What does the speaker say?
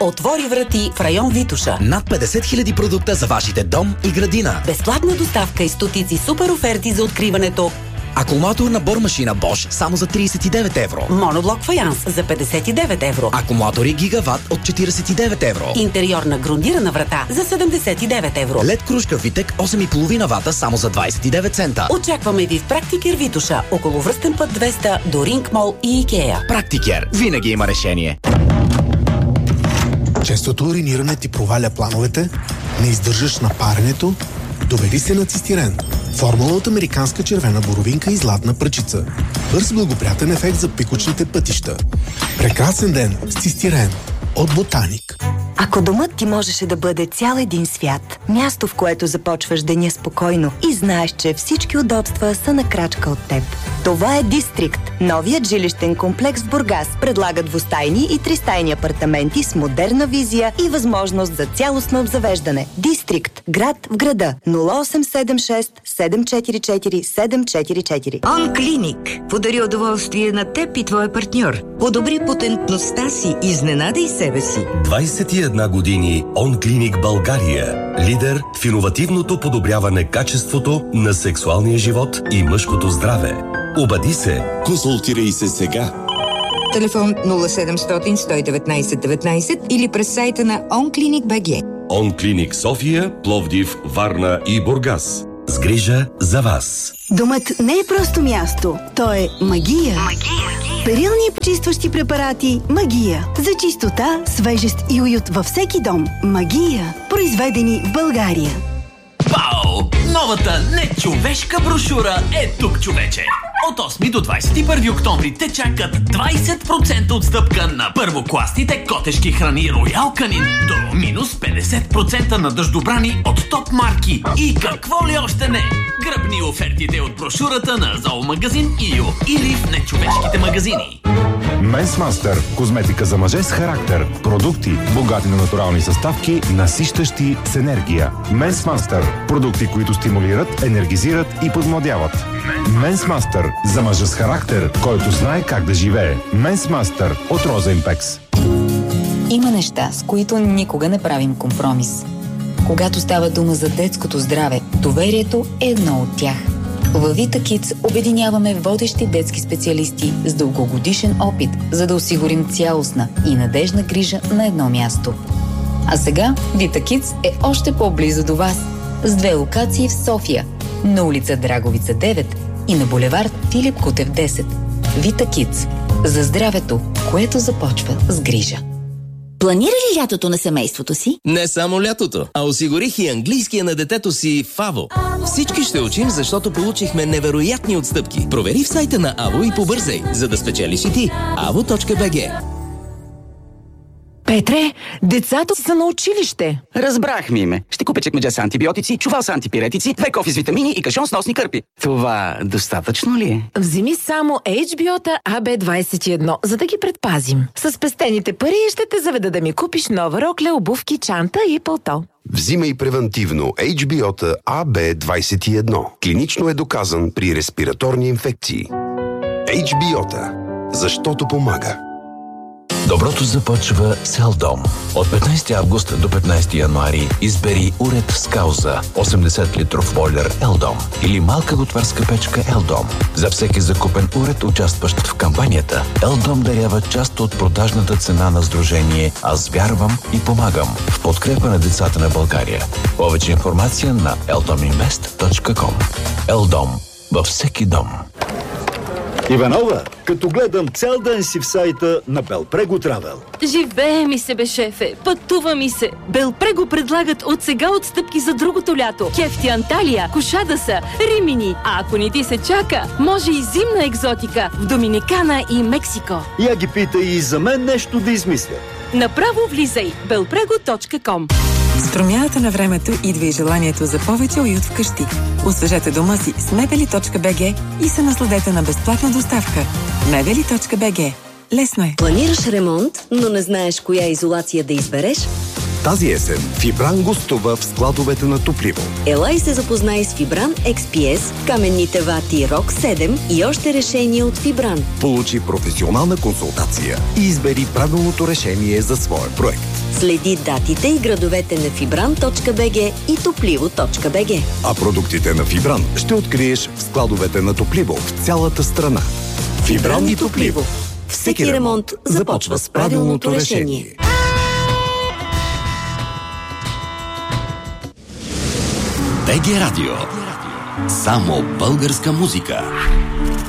отвори врати в район Витоша. Над 50 000 продукта за вашите дом и градина. Безплатна доставка и стотици супер оферти за откриването. Акумулаторна бормашина Bosch само за 39 евро. Моноблок фаянс за 59 евро. Акумулатори Гигават от 49 евро. Интериорна грундирана врата за 79 евро. LED кружка Витек 8,5 вата само за 29 цента. Очакваме ви в Практикер Витоша, около Връстен път 200 до Ринг Мол и Икеа. Практикер винаги има решение. Честото уриниране ти проваля плановете? Не издържаш на паренето? Довери се на Цистирен. Формула от американска червена боровинка и златна пръчица. Бърз благоприятен ефект за пикочните пътища. Прекрасен ден с Цистирен от Ботаник. Ако домът ти можеше да бъде цял един свят, място, в което започваш деня спокойно и знаеш, че всички удобства са на крачка от теб. Това е Дистрикт, новият жилищен комплекс в Бургас. Предлага двустайни и тристайни апартаменти с модерна визия и възможност за цялостно обзавеждане. Дистрикт, град в града. 0876 744 744. Онклиник подари удоволствие на теб и твоя партньор. Подобри потентността си, изненадай себе си. 21 години Онклиник България. Лидер в иновативното подобряване качеството на сексуалния живот и мъжкото здраве. Обади се. Консултирай се сега. Телефон 0700 119 19 или през сайта на OnClinic.bg. Онклиник София, Пловдив, Варна и Бургас. С грижа за вас. Домът не е просто място. То е магия. Перилни и почистващи препарати Магия. За чистота, свежест и уют във всеки дом. Магия. Произведени в България. Вау! Новата нечовешка брошура е тук, човече! От 8 до 21 октомври те чакат 20% отстъпка на първокласните котешки храни Роял Канин до минус 50% на дъждобрани от топ марки. И какво ли още не? Гръбни офертите от брошурата на зоомагазин Ио или в нечовешките магазини. Менс Мастър – козметика за мъже с характер. Продукти, богати на натурални съставки, насищащи с енергия. Менс Мастър – продукти, които стимулират, енергизират и подмладяват. Менс Мастър – за мъжа с характер, който знае как да живее. Менс Мастър от Роза Импекс. Има неща, с които никога не правим компромис. Когато става дума за детското здраве, доверието е едно от тях. Във VitaKids обединяваме водещи детски специалисти с дългогодишен опит, за да осигурим цялостна и надежна грижа на едно място. А сега VitaKids е още по-близо до вас, с 2 локации в София, на улица Драговица 9 и на булевард Филип Кутев 10. VitaKids – за здравето, което започва с грижа. Планира ли лятото на семейството си? Не само лятото, а осигурих и английския на детето си в АВО. Всички ще учим, защото получихме невероятни отстъпки. Провери в сайта на АВО и побързай, за да спечелиш и ти. avo.bg. Петре, децата са на училище. Разбрах, Миме. Ще купя чекмедже с антибиотици, чувал с антипиретици, 2 кофи с витамини и кашон с носни кърпи. Това достатъчно ли е? Вземи само HBO-та AB21, за да ги предпазим. С спестените пари ще те заведа да ми купиш нова рокля, обувки, чанта и пълто. Взимай превентивно HBO-та AB21. Клинично е доказан при респираторни инфекции. HBO-та. Защото помага. Доброто започва с Елдом. От 15 август до 15 януари избери уред с кауза 80 литров бойлер Елдом или малка готварска печка Елдом. За всеки закупен уред, участващ в кампанията, Елдом дарява част от продажната цена на сдружение Аз вярвам и помагам в подкрепа на децата на България. Повече информация на eldominvest.com. Елдом във всеки дом. Иванова, като гледам цял ден си в сайта на Белпрего Травел. Живее ми се, бе, шефе. Пътува ми се. Белпрего предлагат от сега отстъпки за другото лято. Кефти Анталия, Кошадаса, Римини. А ако не ти се чака, може и зимна екзотика в Доминикана и Мексико. Я ги питай и за мен нещо да измисля. Направо влизай belprego.com. С промяната на времето идва и желанието за повече уют вкъщи. Освежете дома си с mebeli.bg и се насладете на безплатна доставка. mebeli.bg. Лесно е. Планираш ремонт, но не знаеш коя изолация да избереш? Тази есен Фибран гостува в складовете на Топливо. Ела и се запознай с Фибран XPS, каменните вати Рок 7 и още решения от Фибран. Получи професионална консултация и избери правилното решение за своя проект. Следи датите и градовете на fibran.bg и topливо.bg. А продуктите на Фибран ще откриеш в складовете на Топливо в цялата страна. Фибран и Топливо. Всеки ремонт започва с правилното решение. БГ Радио. Само българска музика.